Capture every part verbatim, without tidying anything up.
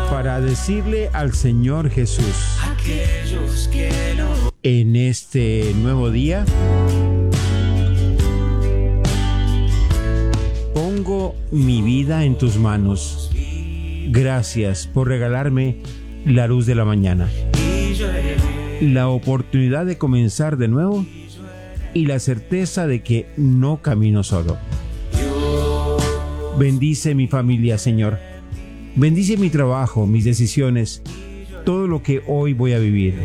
para decirle al Señor Jesús, aquellos que lo... en este nuevo día, pongo mi vida en tus manos. Gracias por regalarme la luz de la mañana, la oportunidad de comenzar de nuevo y la certeza de que no camino solo. Bendice mi familia, Señor. Bendice mi trabajo, mis decisiones, todo lo que hoy voy a vivir.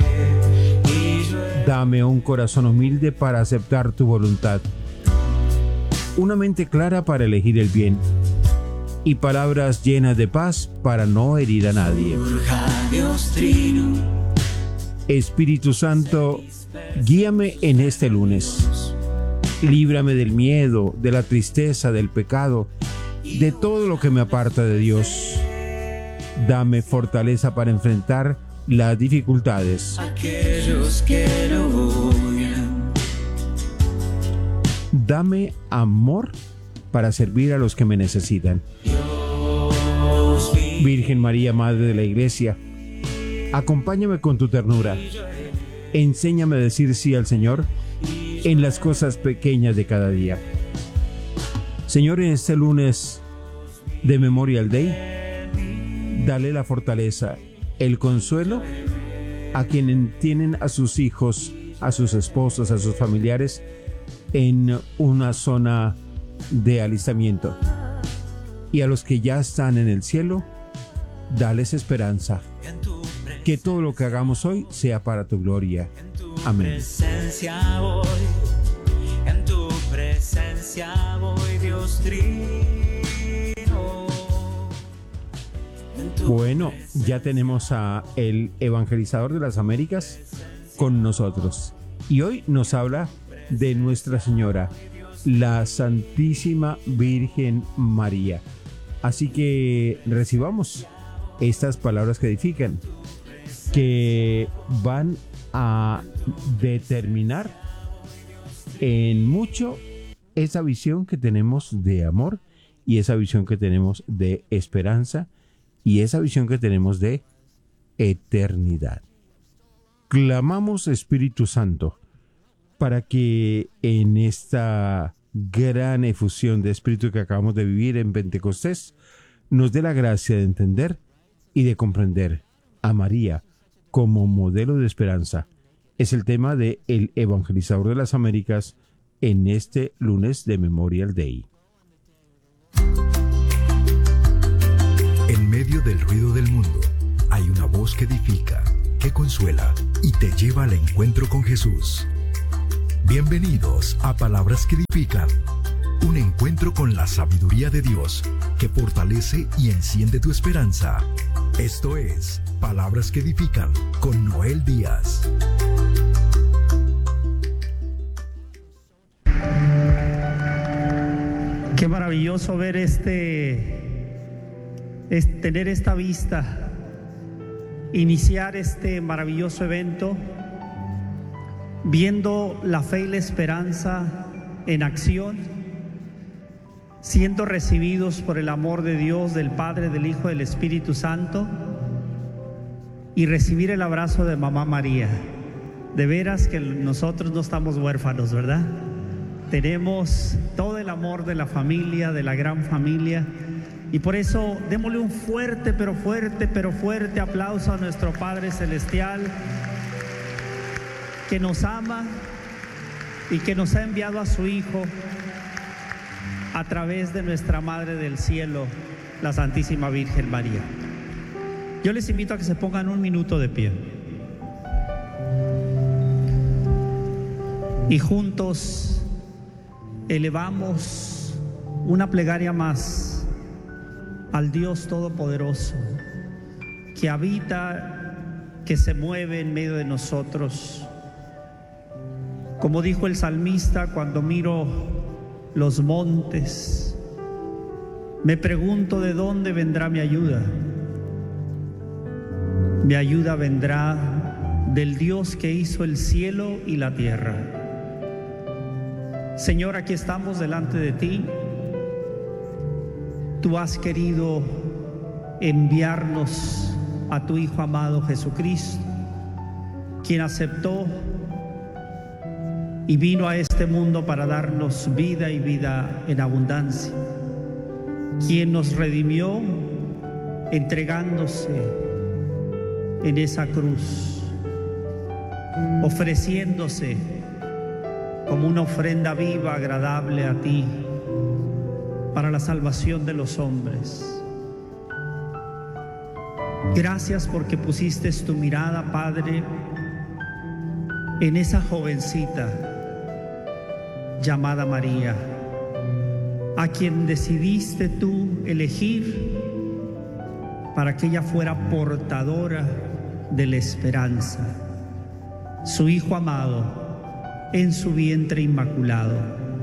Dame un corazón humilde para aceptar tu voluntad, una mente clara para elegir el bien y palabras llenas de paz para no herir a nadie. Espíritu Santo, guíame en este lunes. Líbrame del miedo, de la tristeza, del pecado, de todo lo que me aparta de Dios. Dame fortaleza para enfrentar las dificultades. Aquellos que lo oyen. Dame amor para servir a los que me necesitan. Virgen María, Madre de la Iglesia, acompáñame con tu ternura. Enséñame a decir sí al Señor en las cosas pequeñas de cada día. Señor, en este lunes de Memorial Day, dale la fortaleza, el consuelo a quienes tienen a sus hijos, a sus esposos, a sus familiares en una zona de alistamiento. Y a los que ya están en el cielo, dales esperanza. Que todo lo que hagamos hoy sea para tu gloria. Amén. Presencia voy, en tu presencia voy, Dios trino. Bueno, ya tenemos a el evangelizador de las Américas con nosotros. Y hoy nos habla de Nuestra Señora, la Santísima Virgen María. Así que recibamos estas palabras que edifican, que van a determinar en mucho esa visión que tenemos de amor y esa visión que tenemos de esperanza y esa visión que tenemos de eternidad. Clamamos, Espíritu Santo, para que en esta gran efusión de espíritu que acabamos de vivir en Pentecostés nos dé la gracia de entender y de comprender a María como modelo de esperanza. Es el tema de El Evangelizador de las Américas en este lunes de Memorial Day. En medio del ruido del mundo hay una voz que edifica, que consuela y te lleva al encuentro con Jesús. Bienvenidos a Palabras que Edifican, un encuentro con la sabiduría de Dios que fortalece y enciende tu esperanza. Esto es Palabras que Edifican con Noel Díaz. Qué maravilloso ver este, es tener esta vista, iniciar este maravilloso evento, viendo la fe y la esperanza en acción, siendo recibidos por el amor de Dios, del Padre, del Hijo, del Espíritu Santo, y recibir el abrazo de Mamá María. De veras que nosotros no estamos huérfanos, ¿verdad? Tenemos todo el amor de la familia, de la gran familia, y por eso démosle un fuerte, pero fuerte, pero fuerte aplauso a nuestro Padre Celestial, que nos ama y que nos ha enviado a su Hijo a través de nuestra Madre del Cielo, la Santísima Virgen María. Yo les invito a que se pongan un minuto de pie y juntos elevamos una plegaria más al Dios Todopoderoso, que habita, que se mueve en medio de nosotros. Como dijo el salmista, cuando miro los montes, me pregunto de dónde vendrá mi ayuda. Mi ayuda vendrá del Dios que hizo el cielo y la tierra. Señor, aquí estamos delante de ti. Tú has querido enviarnos a tu Hijo amado Jesucristo, quien aceptó y vino a este mundo para darnos vida y vida en abundancia, quien nos redimió entregándose en esa cruz, ofreciéndose como una ofrenda viva, agradable a ti, para la salvación de los hombres. Gracias porque pusiste tu mirada, Padre, en esa jovencita llamada María, a quien decidiste tú elegir para que ella fuera portadora de la esperanza, su Hijo amado en su vientre inmaculado.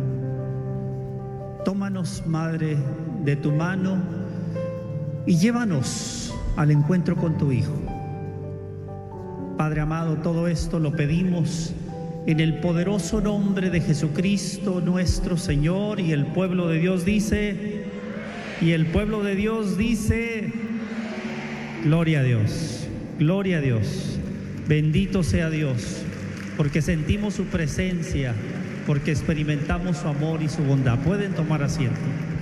Tómanos, Madre, de tu mano y llévanos al encuentro con tu Hijo. Padre amado, todo esto lo pedimos en el poderoso nombre de Jesucristo nuestro Señor, y el pueblo de Dios dice, y el pueblo de Dios dice, gloria a Dios, gloria a Dios, bendito sea Dios, porque sentimos su presencia, porque experimentamos su amor y su bondad. Pueden tomar asiento.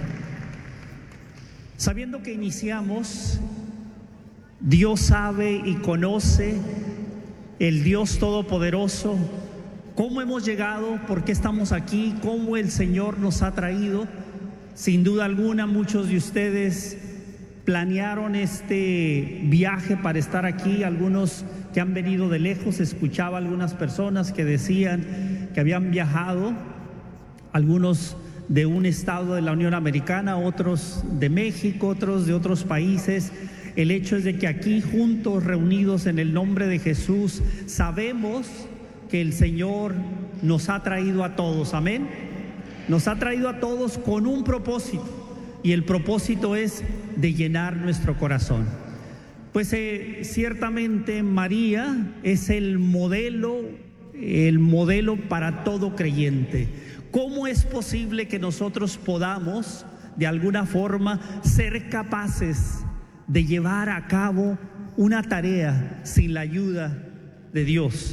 Sabiendo que iniciamos, Dios sabe y conoce, el Dios Todopoderoso, cómo hemos llegado, por qué estamos aquí, cómo el Señor nos ha traído. Sin duda alguna, muchos de ustedes planearon este viaje para estar aquí. Algunos que han venido de lejos, escuchaba a algunas personas que decían que habían viajado, algunos de un estado de la Unión Americana, otros de México, otros de otros países. El hecho es de que aquí, juntos, reunidos en el nombre de Jesús, sabemos que el Señor nos ha traído a todos, amén. Nos ha traído a todos con un propósito, y el propósito es de llenar nuestro corazón. Pues eh, ciertamente María es el modelo, el modelo para todo creyente. ¿Cómo es posible que nosotros podamos, de alguna forma, ser capaces de llevar a cabo una tarea sin la ayuda de Dios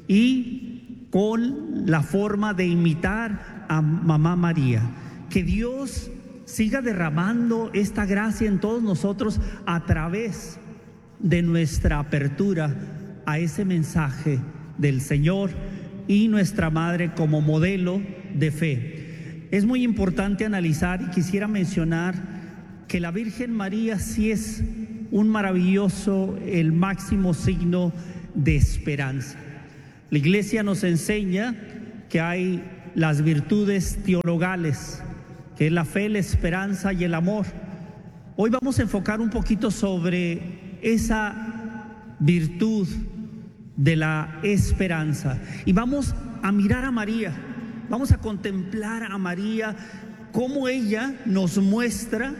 y con la forma de imitar a Mamá María? Que Dios siga derramando esta gracia en todos nosotros a través de nuestra apertura a ese mensaje del Señor y nuestra Madre como modelo de fe. Es muy importante analizar, y quisiera mencionar que la Virgen María sí es un maravilloso, el máximo signo de esperanza. La Iglesia nos enseña que hay las virtudes teologales, que es la fe, la esperanza y el amor. Hoy vamos a enfocar un poquito sobre esa virtud de la esperanza, y vamos a mirar a María, vamos a contemplar a María, cómo ella nos muestra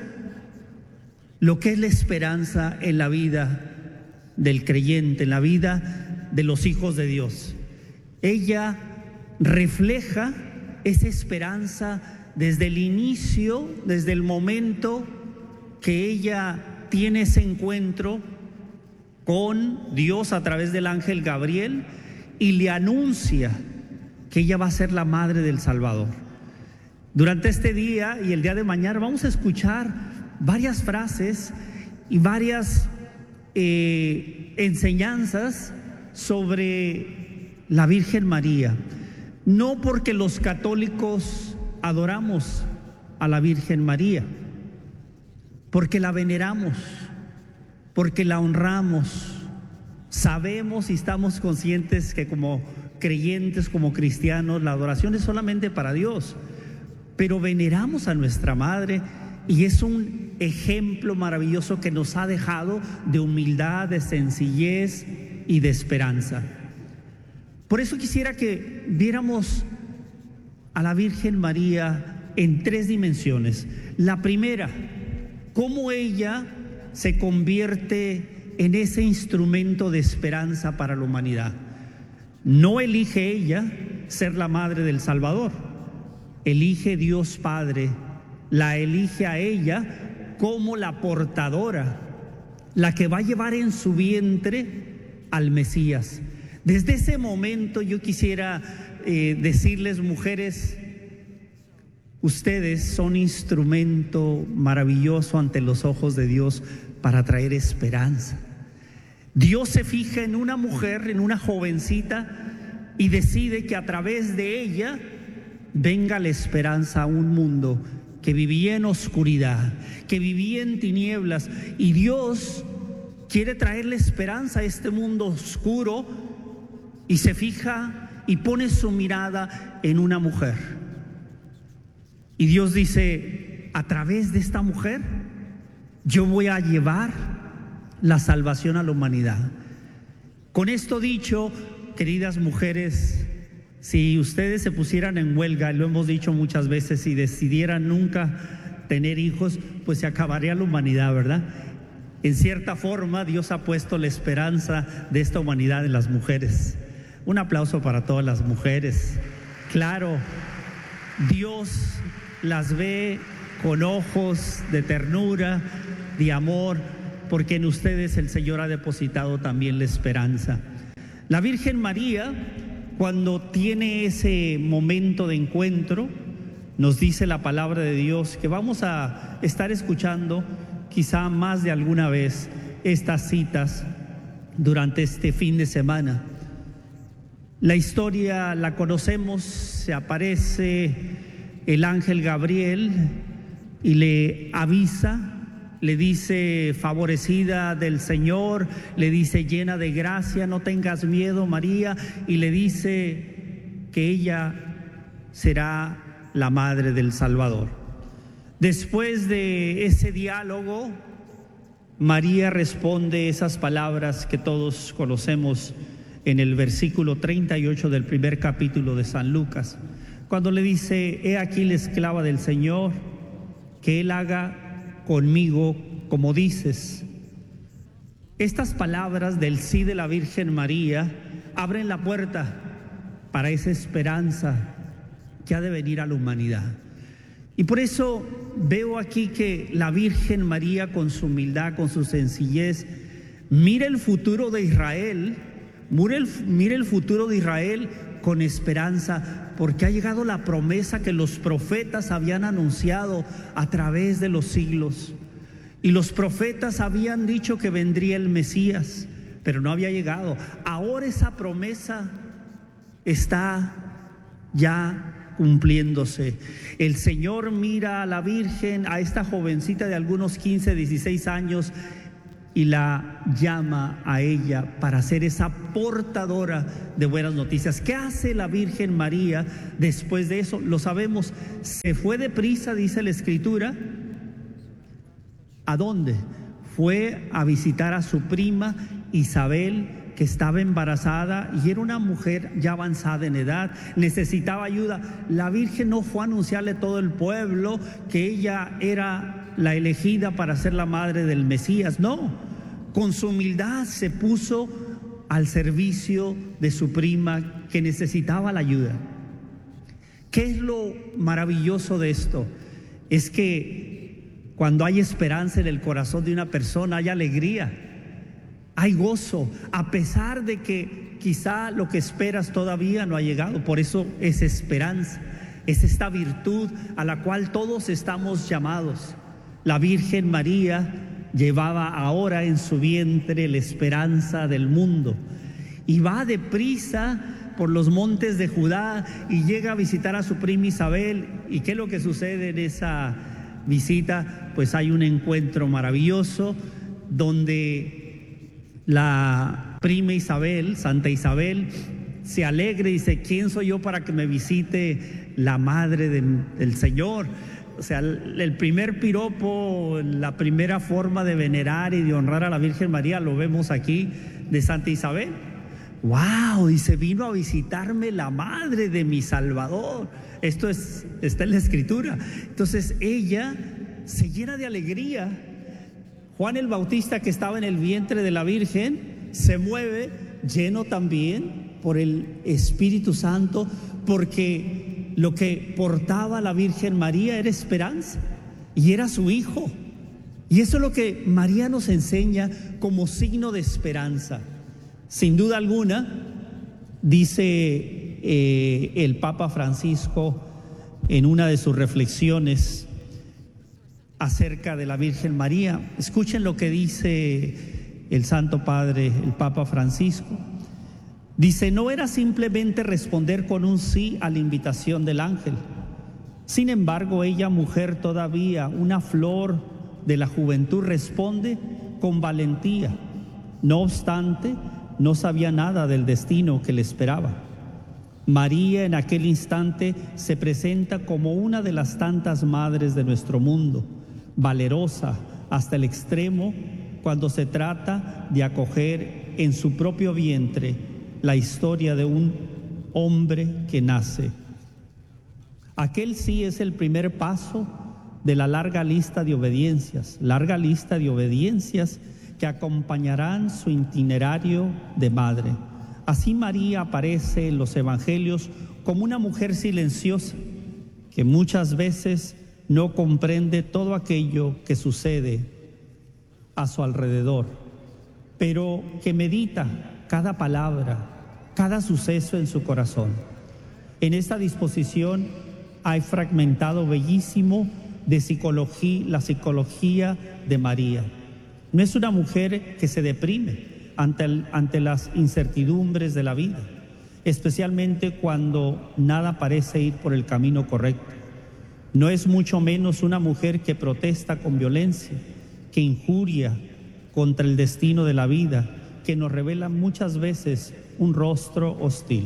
lo que es la esperanza en la vida del creyente, en la vida de los hijos de Dios. Ella refleja esa esperanza desde el inicio, desde el momento que ella tiene ese encuentro con Dios a través del ángel Gabriel y le anuncia que ella va a ser la madre del Salvador. Durante este día y el día de mañana vamos a escuchar varias frases y varias eh, enseñanzas sobre la Virgen María. No porque los católicos adoramos a la Virgen María, porque la veneramos, porque la honramos. Sabemos y estamos conscientes que como creyentes, como cristianos, la adoración es solamente para Dios, pero veneramos a nuestra Madre, y es un ejemplo maravilloso que nos ha dejado de humildad, de sencillez y de esperanza. Por eso quisiera que viéramos a la Virgen María en tres dimensiones. La primera, cómo ella se convierte en ese instrumento de esperanza para la humanidad. No elige ella ser la madre del Salvador, elige Dios Padre, la elige a ella como la portadora la que va a llevar en su vientre al Mesías. Desde ese momento yo quisiera eh, decirles, mujeres, ustedes son instrumento maravilloso ante los ojos de Dios para traer esperanza. Dios se fija en una mujer, en una jovencita, y decide que a través de ella venga la esperanza a un mundo que vivía en oscuridad, que vivía en tinieblas, y Dios quiere traerle esperanza a este mundo oscuro, y se fija y pone su mirada en una mujer. Y Dios dice, a través de esta mujer yo voy a llevar la salvación a la humanidad. Con esto dicho, queridas mujeres, si ustedes se pusieran en huelga, lo hemos dicho muchas veces, y decidieran nunca tener hijos, pues se acabaría la humanidad, ¿verdad? En cierta forma, Dios ha puesto la esperanza de esta humanidad en las mujeres. Un aplauso para todas las mujeres. Claro, Dios las ve con ojos de ternura, de amor, porque en ustedes el Señor ha depositado también la esperanza. La Virgen María, cuando tiene ese momento de encuentro, nos dice la palabra de Dios que vamos a estar escuchando quizá más de alguna vez estas citas durante este fin de semana. La historia la conocemos, se aparece el ángel Gabriel y le avisa, le dice, favorecida del Señor, le dice, llena de gracia, no tengas miedo, María, y le dice que ella será la madre del Salvador. Después de ese diálogo, María responde esas palabras que todos conocemos en el versículo treinta y ocho del primer capítulo de San Lucas, cuando le dice, he aquí la esclava del Señor, que Él haga conmigo como dices. Estas palabras del sí de la Virgen María abren la puerta para esa esperanza que ha de venir a la humanidad. Y por eso veo aquí que la Virgen María, con su humildad, con su sencillez, mira el futuro de Israel, mira el, mira el futuro de Israel con esperanza, porque ha llegado la promesa que los profetas habían anunciado a través de los siglos. Y los profetas habían dicho que vendría el Mesías, pero no había llegado. Ahora esa promesa está ya cumpliéndose. El Señor mira a la Virgen, a esta jovencita de algunos quince, dieciséis años, y la llama a ella para ser esa portadora de buenas noticias. ¿Qué hace la Virgen María después de eso? Lo sabemos, se fue deprisa, dice la Escritura. ¿A dónde? Fue a visitar a su prima Isabel, que estaba embarazada y era una mujer ya avanzada en edad, necesitaba ayuda. La Virgen no fue a anunciarle a todo el pueblo que ella era la elegida para ser la madre del Mesías, no, con su humildad se puso al servicio de su prima que necesitaba la ayuda. ¿Qué es lo maravilloso de esto? Es que cuando hay esperanza en el corazón de una persona, hay alegría, hay gozo, a pesar de que quizá lo que esperas todavía no ha llegado. Por eso es esperanza, es esta virtud a la cual todos estamos llamados. La Virgen María llevaba ahora en su vientre la esperanza del mundo y va deprisa por los montes de Judá y llega a visitar a su prima Isabel. ¿Y qué es lo que sucede en esa visita? Pues hay un encuentro maravilloso donde la prima Isabel, Santa Isabel, se alegra y dice, ¿quién soy yo para que me visite la madre de, del Señor? O sea, el primer piropo, la primera forma de venerar y de honrar a la Virgen María lo vemos aquí de Santa Isabel. ¡Wow! Dice, vino a visitarme la madre de mi Salvador. Esto es, está en la Escritura. Entonces ella se llena de alegría. Juan el Bautista, que estaba en el vientre de la Virgen, se mueve lleno también por el Espíritu Santo, porque lo que portaba la Virgen María era esperanza y era su hijo. Y eso es lo que María nos enseña como signo de esperanza. Sin duda alguna, dice eh, el Papa Francisco en una de sus reflexiones acerca de la Virgen María. Escuchen lo que dice el Santo Padre, el Papa Francisco. Dice: no era simplemente responder con un sí a la invitación del ángel. Sin embargo, ella, mujer todavía, una flor de la juventud, responde con valentía. No obstante, no sabía nada del destino que le esperaba. María en aquel instante se presenta como una de las tantas madres de nuestro mundo, valerosa hasta el extremo cuando se trata de acoger en su propio vientre la historia de un hombre que nace. Aquel sí es el primer paso de la larga lista de obediencias, larga lista de obediencias que acompañarán su itinerario de madre. Así María aparece en los evangelios como una mujer silenciosa que muchas veces no comprende todo aquello que sucede a su alrededor, pero que medita cada palabra, cada suceso en su corazón. En esta disposición hay fragmentado bellísimo de psicología, la psicología de María. No es una mujer que se deprime ante, el, ante las incertidumbres de la vida, especialmente cuando nada parece ir por el camino correcto. No es mucho menos una mujer que protesta con violencia, que injuria contra el destino de la vida, que nos revela muchas veces un rostro hostil.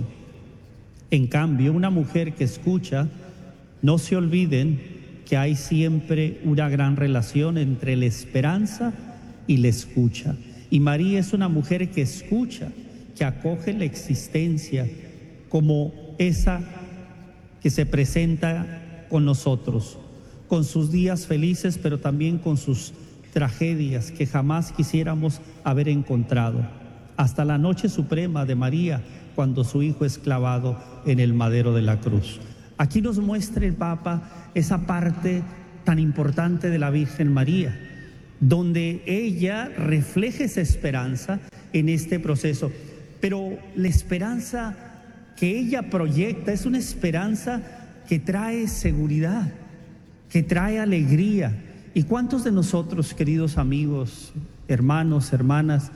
En cambio, una mujer que escucha, no se olviden que hay siempre una gran relación entre la esperanza y la escucha. Y María es una mujer que escucha, que acoge la existencia como esa que se presenta con nosotros, con sus días felices, pero también con sus tragedias que jamás quisiéramos haber encontrado, hasta la noche suprema de María, cuando su hijo es clavado en el madero de la cruz. Aquí nos muestra el Papa esa parte tan importante de la Virgen María, donde ella refleja esa esperanza en este proceso. Pero la esperanza que ella proyecta es una esperanza que trae seguridad, que trae alegría. ¿Y cuántos de nosotros, queridos amigos, hermanos, hermanas,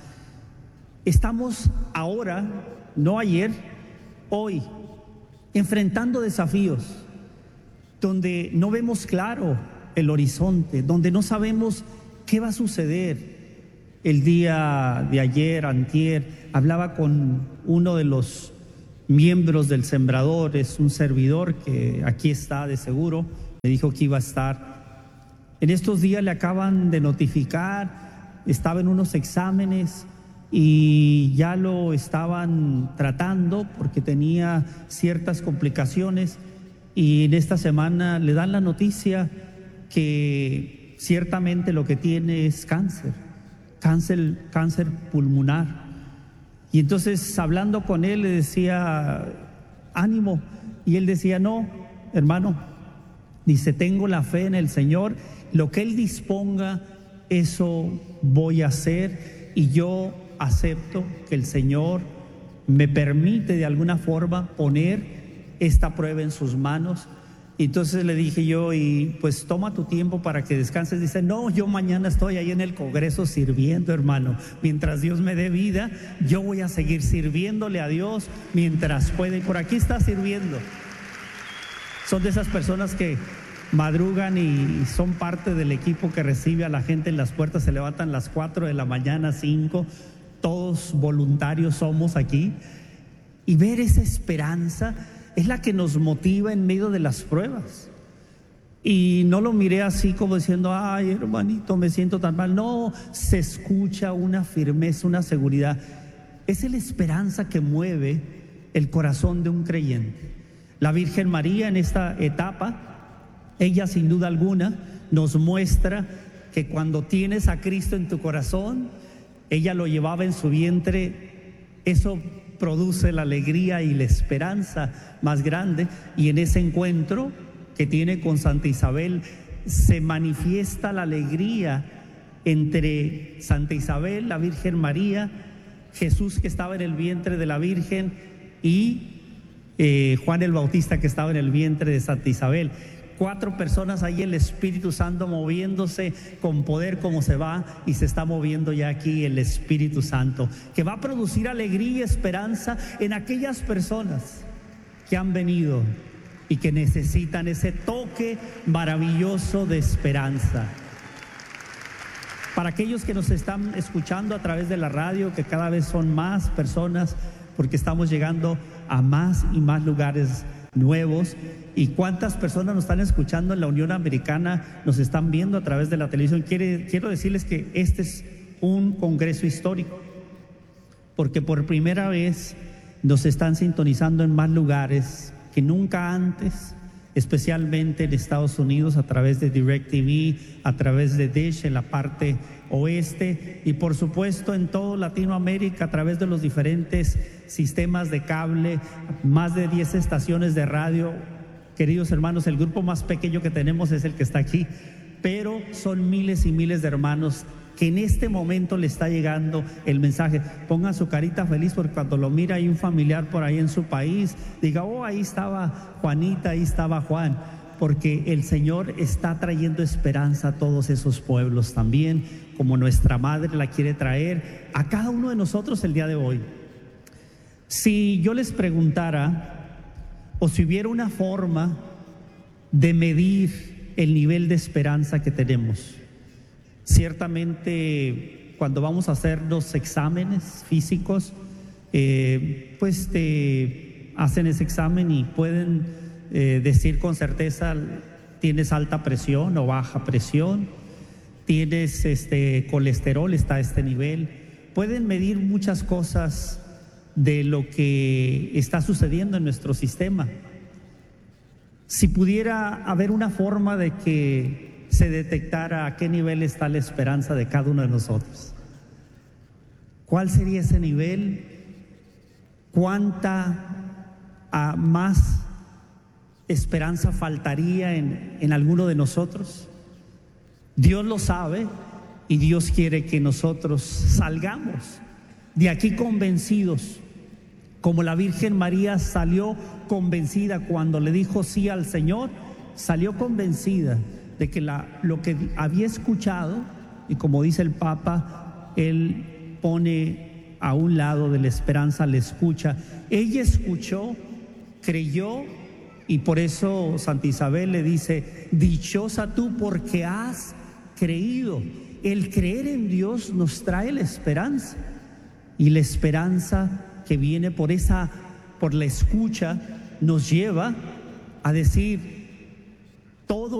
estamos ahora, no ayer, hoy, enfrentando desafíos donde no vemos claro el horizonte, donde no sabemos qué va a suceder? El día de ayer, antier, hablaba con uno de los miembros del Sembrador, es un servidor que aquí está de seguro, me dijo que iba a estar. En estos días le acaban de notificar, estaba en unos exámenes y ya lo estaban tratando porque tenía ciertas complicaciones, y en esta semana le dan la noticia que ciertamente lo que tiene es cáncer, cáncer, cáncer pulmonar. Y entonces, hablando con él, le decía, ánimo, y él decía, no, hermano, dice, tengo la fe en el Señor, lo que Él disponga, eso voy a hacer, y yo acepto que el Señor me permite de alguna forma poner esta prueba en sus manos. Y entonces le dije yo, y pues toma tu tiempo para que descanses. Dice, no, yo mañana estoy ahí en el Congreso sirviendo, hermano. Mientras Dios me dé vida, yo voy a seguir sirviéndole a Dios mientras pueda. Y por aquí está sirviendo. Son de esas personas que madrugan y son parte del equipo que recibe a la gente en las puertas. Se levantan a las cuatro de la mañana, cinco. Todos voluntarios somos aquí. Y ver esa esperanza es la que nos motiva en medio de las pruebas. Y no lo miré así como diciendo, ay, hermanito, me siento tan mal. No, se escucha una firmeza, una seguridad. Esa es la esperanza que mueve el corazón de un creyente. La Virgen María en esta etapa, ella sin duda alguna nos muestra que cuando tienes a Cristo en tu corazón, ella lo llevaba en su vientre. Eso produce la alegría y la esperanza más grande, y en ese encuentro que tiene con Santa Isabel se manifiesta la alegría entre Santa Isabel, la Virgen María, Jesús que estaba en el vientre de la Virgen y eh, Juan el Bautista que estaba en el vientre de Santa Isabel. Cuatro personas ahí, el Espíritu Santo moviéndose con poder como se va, y se está moviendo ya aquí el Espíritu Santo, que va a producir alegría y esperanza en aquellas personas que han venido y que necesitan ese toque maravilloso de esperanza. Para aquellos que nos están escuchando a través de la radio, que cada vez son más personas, porque estamos llegando a más y más lugares nuevos. ¿Y cuántas personas nos están escuchando en la Unión Americana, nos están viendo a través de la televisión? Quiere, quiero decirles que este es un congreso histórico, porque por primera vez nos están sintonizando en más lugares que nunca antes, especialmente en Estados Unidos a través de DirecTV, a través de Dish en la parte oeste, y por supuesto en toda Latinoamérica a través de los diferentes sistemas de cable, más de diez estaciones de radio. Queridos hermanos, el grupo más pequeño que tenemos es el que está aquí, pero son miles y miles de hermanos que en este momento le está llegando el mensaje. Pongan su carita feliz, porque cuando lo mira hay un familiar por ahí en su país, diga: oh, ahí estaba Juanita, ahí estaba Juan, porque el Señor está trayendo esperanza a todos esos pueblos también, como nuestra Madre la quiere traer a cada uno de nosotros el día de hoy. Si yo les preguntara, o si hubiera una forma de medir el nivel de esperanza que tenemos, ciertamente cuando vamos a hacer los exámenes físicos, eh, pues te hacen ese examen y pueden eh, decir con certeza: tienes alta presión o baja presión, tienes este colesterol, está a este nivel. Pueden medir muchas cosas de lo que está sucediendo en nuestro sistema. Si pudiera haber una forma de que se detectara a qué nivel está la esperanza de cada uno de nosotros, ¿cuál sería ese nivel? ¿Cuánta a más esperanza faltaría en, en alguno de nosotros? Dios lo sabe, y Dios quiere que nosotros salgamos de aquí convencidos, como la Virgen María salió convencida cuando le dijo sí al Señor. Salió convencida de que la, lo que había escuchado, y como dice el Papa, él pone a un lado de la esperanza la escucha. Ella escuchó, creyó, y por eso Santa Isabel le dice: dichosa tú porque has creído. El creer en Dios nos trae la esperanza, y la esperanza que viene por esa, por la escucha, nos lleva a decir: todo